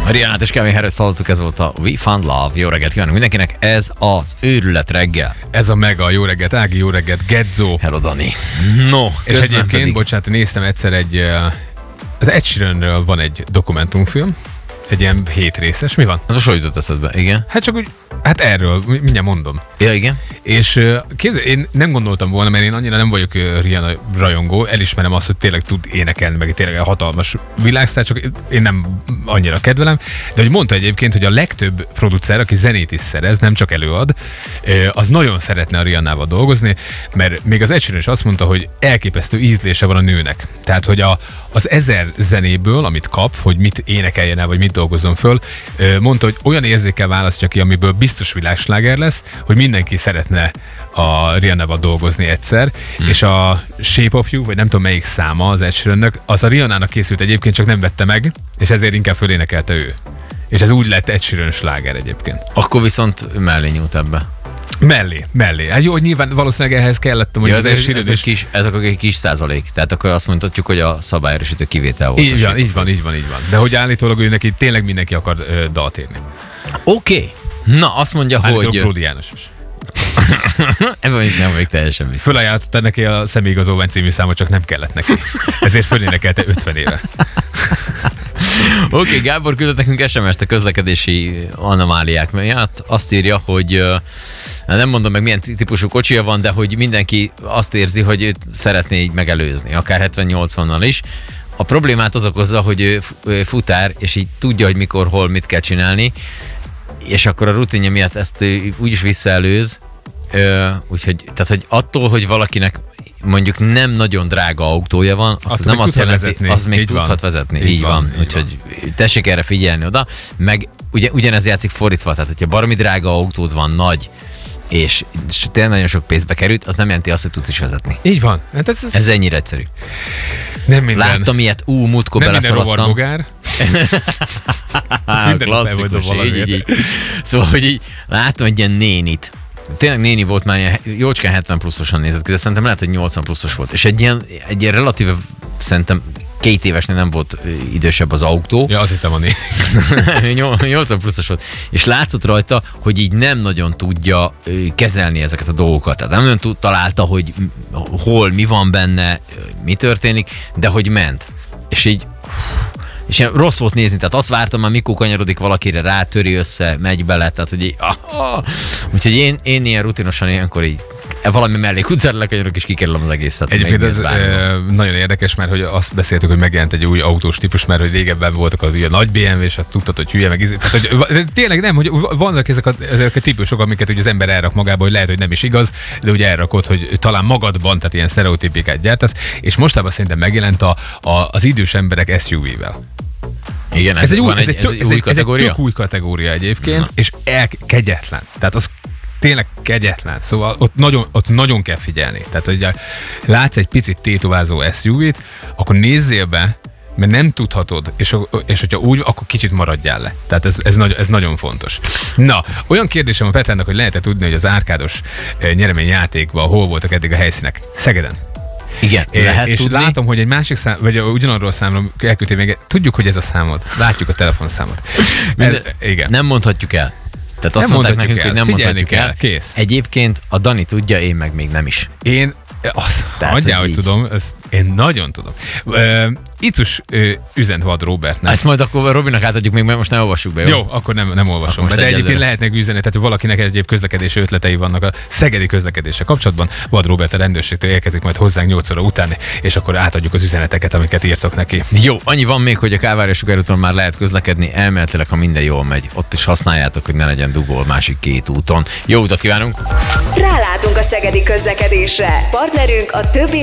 Rihanna-t és Calvin Harris hallottuk, ez volt a We Found Love. Jó reggelt kívánunk mindenkinek, ez az őrület reggel. Ez a mega, jó reggelt, Ági, jó reggelt, Gedzo. Hello, Dani. No, és egyébként, bocsánat, néztem egyszer az Ed Sheeranről van egy dokumentumfilm, egy ilyen 7 részes, mi van? Hát a jutott eszedbe, igen. Hát csak úgy, hát erről, mindjárt mondom. Ja, igen. És képzelj, én nem gondoltam volna, mert én annyira nem vagyok Rihanna rajongó, elismerem azt, hogy tényleg tud énekelni, meg tényleg egy hatalmas világsztár, csak én nem annyira kedvelem, de hogy mondta egyébként, hogy a legtöbb producer, aki zenét is szerez, nem csak előad, az nagyon szeretne a Rihannával dolgozni, mert még az Ed Sheeran is azt mondta, hogy elképesztő ízlése van a nőnek. Tehát, hogy az 1000 zenéből, amit kap, hogy mit énekeljen el, vagy mit dolgozzon föl, mondta, hogy olyan érzékkel választja ki, amiből biztos világsláger lesz, hogy mindenki szeretne a Rihannával dolgozni egyszer, és a Shape of You, vagy nem tudom melyik száma az Ed Sheerannek, az a Rihannának készült egyébként, csak nem vette meg, és ezért inkább fölénekelte ő. És ez úgy lett Ed Sheeran sláger egyébként. Akkor viszont mellé nyújt ebbe. Mellé. Hát jó, nyilván valószínűleg ehhez kellett, hogy ez akkor egy kis százalék. Tehát akkor azt mondhatjuk, hogy a szabályerősítő kivétel volt. Így van. De hogy állítólag ő neki tényleg mindenki akar dalt írni. Oké. Na, azt mondja, hogy... Pródi János is. Ebben nem vagyok teljesen biztos. Fölajánlotta neki a Személyigazolvány című számot, csak nem kellett neki. Ezért fölénekelte 50 éve. Oké, Gábor küldött nekünk SMS-t a közlekedési anomáliák miatt. Azt írja, hogy nem mondom meg milyen típusú kocsija van, de hogy mindenki azt érzi, hogy őt szeretné így megelőzni, akár 70-80-nal is. A problémát az okozza, hogy ő futár, és így tudja, hogy mikor, hol, mit kell csinálni, és akkor a rutinja miatt ezt úgyis visszaelőz, úgyhogy, tehát, hogy attól, hogy valakinek mondjuk nem nagyon drága autója van, az nem azt jelenti, az még tudhat vezetni. Így van. Úgyhogy tessék erre figyelni oda. Meg ugyanez játszik fordítva, tehát hogyha baromi drága autód van, nagy, és tényleg nagyon sok pénzbe került, az nem jelenti azt, hogy tudsz is vezetni. Így van. Hát ez ennyire egyszerű. Nem minden. Láttam ilyet, múltkor beleszaladtam. Nem minden klasszikus, így. Szóval, hogy így láttam egy ilyen nénit. Tényleg néni volt, már jócskán 70 pluszosan nézett ki, de szerintem lehet, hogy 80 pluszos volt. És egy ilyen relatíve, szerintem 2 évesnél nem volt idősebb az autó. Ja, azt hittem a néni. 80 pluszos volt. És látszott rajta, hogy így nem nagyon tudja kezelni ezeket a dolgokat. Tehát nem nagyon találta, hogy hol, mi van benne, mi történik, de hogy ment. És így... És ilyen rossz volt nézni, tehát azt vártam már, mikor kanyarodik valakire, rátöri össze, megy bele, tehát hogy így, úgyhogy én ilyen rutinosan ilyenkor így valami mellé kucára lekanyarok, és kikerülöm az egészet. Egyébként ez nagyon érdekes, mert hogy azt beszéltük, hogy megjelent egy új autós típus, mert hogy régebben voltak az ugye nagy BMW, és azt tudtad, hogy hülye, meg tehát, hogy tényleg nem, hogy vannak ezek a típusok, amiket ugye az ember elrak magába, hogy lehet, hogy nem is igaz, de ugye elrakod, hogy talán magadban, tehát ilyen sztereotípikát gyártasz, és mostában szerintem megjelent az idős emberek SUV-vel. Igen, ez egy tök új kategória egyébként, és kegyetlen. Tehát az tényleg kegyetlen. Szóval ott nagyon kell figyelni. Tehát, hogy látsz egy picit tétovázó SUV-t, akkor nézzél be, mert nem tudhatod, és hogyha úgy, akkor kicsit maradjál le. Tehát ez nagyon fontos. Na, olyan kérdésem a Petrának, hogy lehet-e tudni, hogy az árkádos nyereményjátékban hol voltak eddig a helyszínek? Szegeden. Igen, lehet és tudni. Látom, hogy egy másik szám, vagy ugyanarról a számról elküldtél még, tudjuk, hogy ez a számod. Látjuk a telefonszámot. Igen. Nem mondhatjuk el. Tehát azt mondták nekünk, hogy nem mondhatjuk el. Kész. Egyébként a Dani tudja, én meg még nem is. Hagyjál, hogy tudom, én nagyon tudom. Icus üzent Vad Robertnek. Ezt majd akkor Robinak átadjuk még, mert most nem olvassuk be, jó? Jó, akkor nem olvasom be, de egyébként lehetnek üzenet, tehát valakinek egyéb közlekedési ötletei vannak a szegedi közlekedéssel kapcsolatban. Vad Robert a rendőrségtől érkezik majd hozzánk 8 óra után, és akkor átadjuk az üzeneteket, amiket írtok neki. Jó, annyi van még, hogy a Kálvária Sugárúton már lehet közlekedni, elméletileg, ha minden jól megy. Ott is használjátok, hogy ne legyen dugó a másik 2 úton. Jó utat kívánunk! Rálátunk a szegedi közlekedésre. Partnerünk a többi